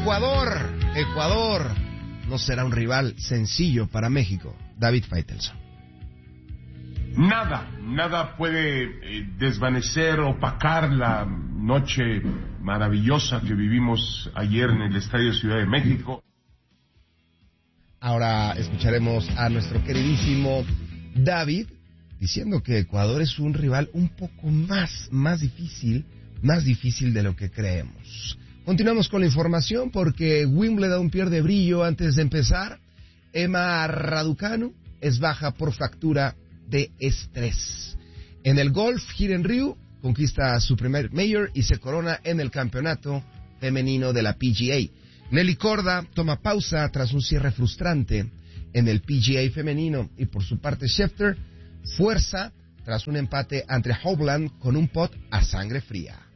Ecuador no será un rival sencillo para México. David Faitelson. Nada puede desvanecer, opacar la noche maravillosa que vivimos ayer en el Estadio Ciudad de México. Ahora escucharemos a nuestro queridísimo David diciendo que Ecuador es un rival un poco más difícil de lo que creemos. Continuamos con la información porque Wimbledon pierde brillo antes de empezar. Emma Raducanu es baja por fractura de estrés. En el golf, Hiren Ryu conquista su primer Major y se corona en el campeonato femenino de la PGA. Nelly Korda toma pausa tras un cierre frustrante en el PGA femenino y por su parte Schefter fuerza tras un empate ante Hovland con un pot a sangre fría.